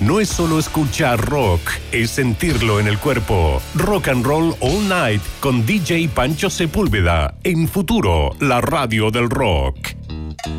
no es solo escuchar rock, es sentirlo en el cuerpo. Rock and Roll All Night con DJ Pancho Sepúlveda en Futuro, la radio del rock.